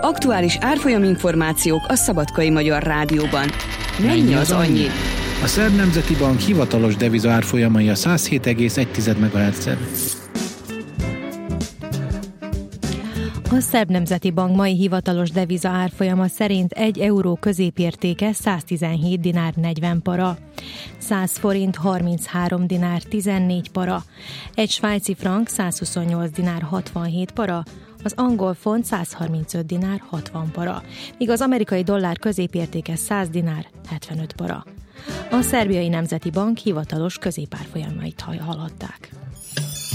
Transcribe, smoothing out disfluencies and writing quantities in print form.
Aktuális árfolyaminformációk a Szabadkai Magyar Rádióban. Mennyi az annyi? A Szerb Nemzeti Bank hivatalos deviza árfolyamai a 107,1 MHz-en. A Szerb Nemzeti Bank mai hivatalos deviza árfolyama szerint 1 euró középértéke 117 dinár 40 para, 100 forint 33 dinár 14 para, egy svájci frank 128 dinár 67 para, az angol font 135 dinár 60 para, míg az amerikai dollár középértéke 100 dinár 75 para. A Szerbiai Nemzeti Bank hivatalos középárfolyamait hallották.